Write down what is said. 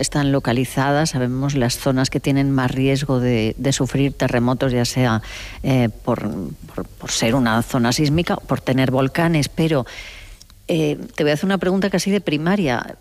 están localizadas, sabemos las zonas que tienen más riesgo de sufrir terremotos, ya sea por ser una zona sísmica, por tener volcanes, pero te voy a hacer una pregunta casi de primaria.